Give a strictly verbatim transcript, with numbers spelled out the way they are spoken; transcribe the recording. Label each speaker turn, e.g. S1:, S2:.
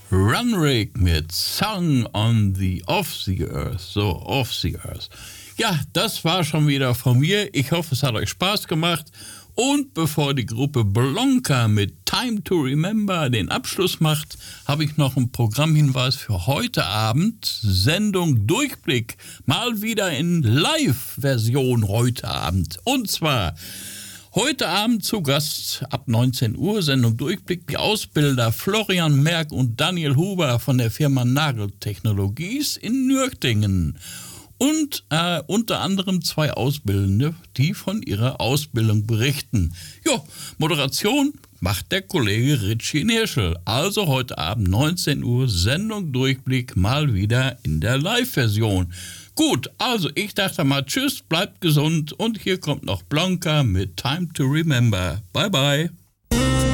S1: Runrig mit Song on the Off the Earth. So, Off the Earth. Ja, das war schon wieder von mir. Ich hoffe, es hat euch Spaß gemacht. Und bevor die Gruppe Blanca mit Time to Remember den Abschluss macht, habe ich noch einen Programmhinweis für heute Abend. Sendung Durchblick. Mal wieder in Live-Version heute Abend. Und zwar heute Abend zu Gast ab neunzehn Uhr, Sendung Durchblick, die Ausbilder Florian Merck und Daniel Huber von der Firma Nagel Technologies in Nürtingen. Und äh, unter anderem zwei Auszubildende, die von ihrer Ausbildung berichten. Jo, Moderation macht der Kollege Ritchie Nirschel. Also heute Abend neunzehn Uhr, Sendung Durchblick, mal wieder in der Live-Version. Gut, also ich dachte mal, tschüss, bleibt gesund und hier kommt noch Blanca mit Time to Remember. Bye, bye.